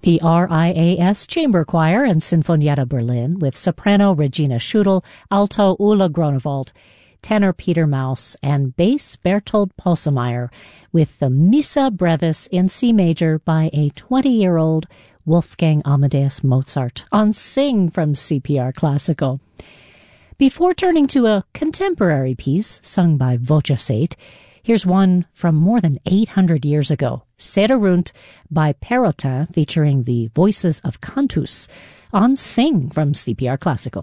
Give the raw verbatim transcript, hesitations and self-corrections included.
The R I A S Chamber Choir and Sinfonietta Berlin with soprano Regina Schudel, alto Ulla Gronewald, tenor Peter Maus, and bass Bertold Possemeyer with the Missa Brevis in C major by a twenty-year-old Wolfgang Amadeus Mozart on Sing from C P R Classical. Before turning to a contemporary piece sung by Voce, here's one from more than eight hundred years ago, Serre Rund by Perrotin, featuring the voices of Cantus on Sing from C P R Classical.